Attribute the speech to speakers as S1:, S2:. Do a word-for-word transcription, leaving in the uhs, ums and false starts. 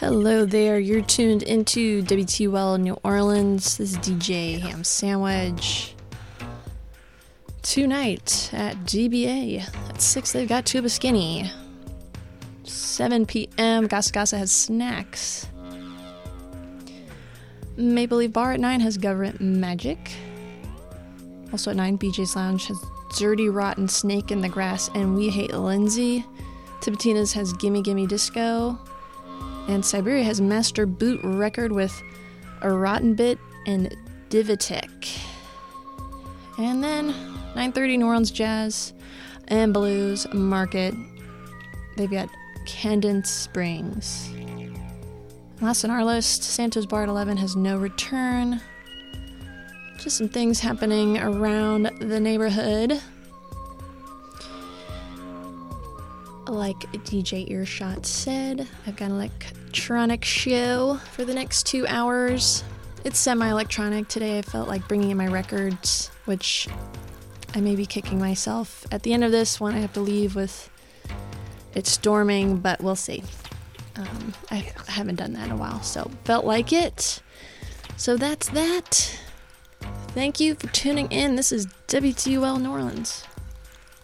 S1: Hello there, you're tuned into W T U L New Orleans. This is D J Ham Sandwich. Tonight at D B A at six, they've got Tuba Skinny. seven p.m. Gasa Gasa has Snacks. Maple Leaf Bar at nine has Government Magic. Also at nine, B J's Lounge has Dirty Rotten Snake in the Grass and We Hate Lindsay. Tibatina's has Gimme Gimme Disco. And Siberia has Master Boot Record with A Rotten Bit and Divitek. And then nine thirty, New Orleans Jazz and Blues Market. They've got Camden Springs. Last on our list, Santos Bar at eleven has No Return. Just some things happening around the neighborhood. Like D J Earshot said, I've got an electronic show for the next two hours. It's semi-electronic. Today I felt like bringing in my records, which I may be kicking myself at the end of this one. I have to leave with it storming, but we'll see. Um, I haven't done that in a while, so felt like it. So that's that. Thank you for tuning in. This is W T U L New Orleans.